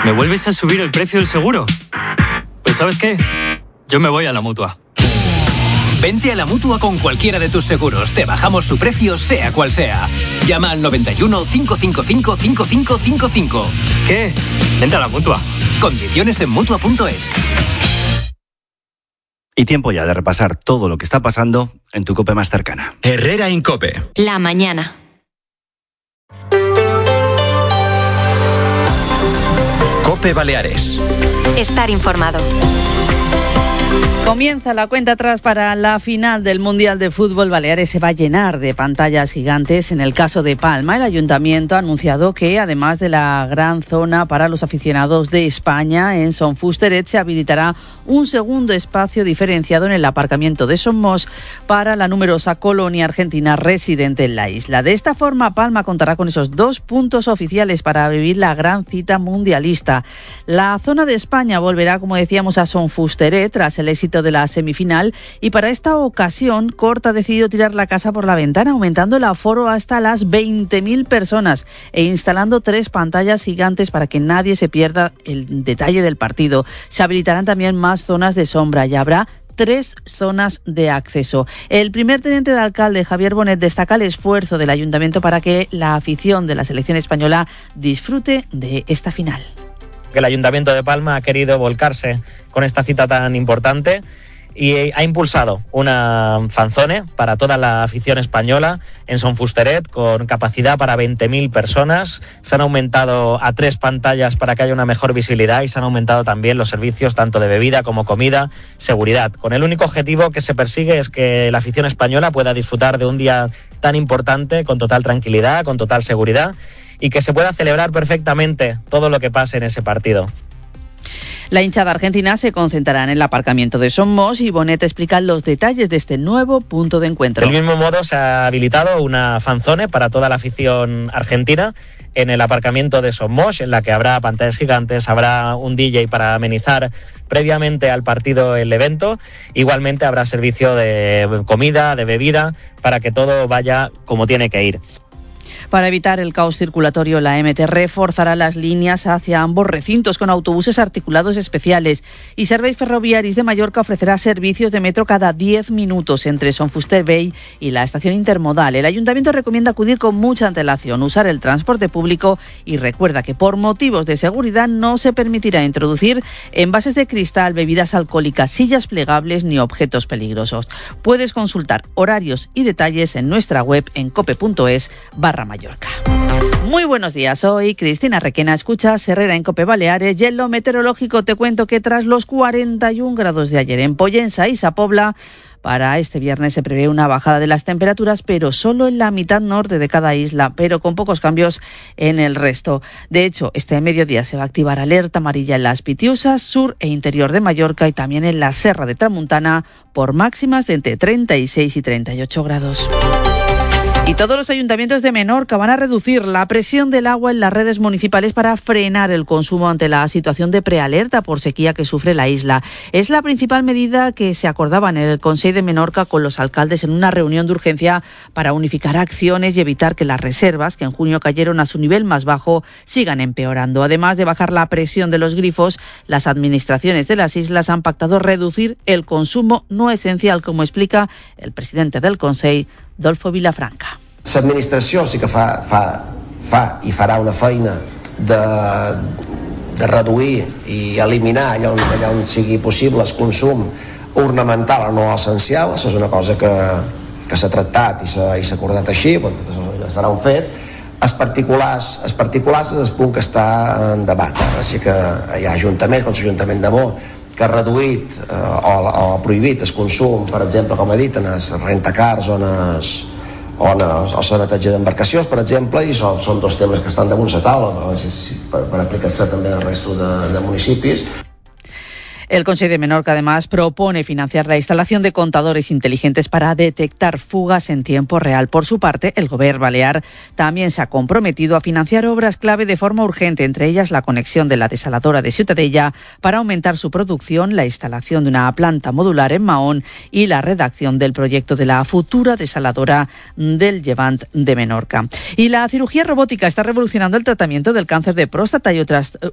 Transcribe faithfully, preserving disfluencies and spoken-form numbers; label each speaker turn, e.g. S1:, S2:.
S1: ¿Me vuelves a subir el precio del seguro? Pues ¿sabes qué? Yo me voy a la Mutua.
S2: Vente a la Mutua con cualquiera de tus seguros. Te bajamos su precio, sea cual sea. Llama al noventa y uno, cinco cinco cinco, cinco cinco cinco cinco.
S1: ¿Qué? Vente a la Mutua.
S2: Condiciones en Mutua punto es.
S3: Y tiempo ya de repasar todo lo que está pasando en tu COPE más cercana.
S4: Herrera Incope.
S5: La mañana.
S4: COPE Baleares.
S5: Estar informado.
S6: Comienza la cuenta atrás para la final del Mundial de Fútbol. Baleares se va a llenar de pantallas gigantes. En el caso de Palma, el Ayuntamiento ha anunciado que, además de la gran zona para los aficionados de España, en Son Fusteret se habilitará un segundo espacio diferenciado en el aparcamiento de Somos para la numerosa colonia argentina residente en la isla. De esta forma, Palma contará con esos dos puntos oficiales para vivir la gran cita mundialista. La zona de España volverá, como decíamos, a Son Fusteret tras el éxito de la semifinal, y para esta ocasión Cort ha decidido tirar la casa por la ventana, aumentando el aforo hasta las veinte mil personas e instalando tres pantallas gigantes para que nadie se pierda el detalle del partido. Se habilitarán también más zonas de sombra y habrá tres zonas de acceso. El primer teniente de alcalde, Javier Bonet, destaca el esfuerzo del ayuntamiento para que la afición de la selección española disfrute de esta final.
S7: El Ayuntamiento de Palma ha querido volcarse con esta cita tan importante y ha impulsado una fanzone para toda la afición española en Son Fusteret con capacidad para veinte mil personas. Se han aumentado a tres pantallas para que haya una mejor visibilidad y se han aumentado también los servicios tanto de bebida como comida, seguridad, con el único objetivo que se persigue es que la afición española pueda disfrutar de un día tan importante con total tranquilidad, con total seguridad, y que se pueda celebrar perfectamente todo lo que pase en ese partido.
S6: La hinchada argentina se concentrará en el aparcamiento de Somos y Bonet explica los detalles de este nuevo punto de encuentro.
S7: Del mismo modo se ha habilitado una fanzone para toda la afición argentina en el aparcamiento de Somos, en la que habrá pantallas gigantes, habrá un D J para amenizar previamente al partido el evento. Igualmente habrá servicio de comida, de bebida, para que todo vaya como tiene que ir.
S6: Para evitar el caos circulatorio, la M T reforzará las líneas hacia ambos recintos con autobuses articulados especiales, y Serveis Ferroviaris de Mallorca ofrecerá servicios de metro cada diez minutos entre Son Fuster Bay y la estación intermodal. El Ayuntamiento recomienda acudir con mucha antelación, usar el transporte público y recuerda que por motivos de seguridad no se permitirá introducir envases de cristal, bebidas alcohólicas, sillas plegables ni objetos peligrosos. Puedes consultar horarios y detalles en nuestra web en cope punto es barra Mallorca. Muy buenos días, soy Cristina Requena, escuchas Herrera en COPE Baleares y en lo meteorológico te cuento que tras los cuarenta y un grados de ayer en Pollensa y Sa Pobla, para este viernes se prevé una bajada de las temperaturas, pero solo en la mitad norte de cada isla, pero con pocos cambios en el resto. De hecho, este mediodía se va a activar alerta amarilla en las Pitiusas, sur e interior de Mallorca y también en la Serra de Tramuntana por máximas de entre treinta y seis y treinta y ocho grados. Y todos los ayuntamientos de Menorca van a reducir la presión del agua en las redes municipales para frenar el consumo ante la situación de prealerta por sequía que sufre la isla. Es la principal medida que se acordaba en el Consell de Menorca con los alcaldes en una reunión de urgencia para unificar acciones y evitar que las reservas, que en junio cayeron a su nivel más bajo, sigan empeorando. Además de bajar la presión de los grifos, las administraciones de las islas han pactado reducir el consumo no esencial, como explica el presidente del Consell, Dolfo Vilafranca.
S8: L'administració sí que fa, fa, fa i farà una feina de, de reduir i eliminar allà on, allà on sigui possible el consum ornamental o no essencial. Això és una cosa que, que s'ha tractat i s'ha, i s'ha acordat així, perquè serà un fet. Els particulars, els particulars és el punt que està en debat. Així que hi ha ajuntaments, com l'Ajuntament de Mo, que ha reduït eh, o, o ha prohibit el consum, per exemple, com he dit, en els rentacars o en els, o en el sanetatge d'embarcacions, per exemple, i són, són dos temes que estan damunt la taula per, per aplicar-se també al resto de, de municipis.
S6: El Consell de Menorca, además, propone financiar la instalación de contadores inteligentes para detectar fugas en tiempo real. Por su parte, el Gobierno balear también se ha comprometido a financiar obras clave de forma urgente, entre ellas la conexión de la desaladora de Ciutadella para aumentar su producción, la instalación de una planta modular en Mahón y la redacción del proyecto de la futura desaladora del Llevant de Menorca. Y la cirugía robótica está revolucionando el tratamiento del cáncer de próstata y otras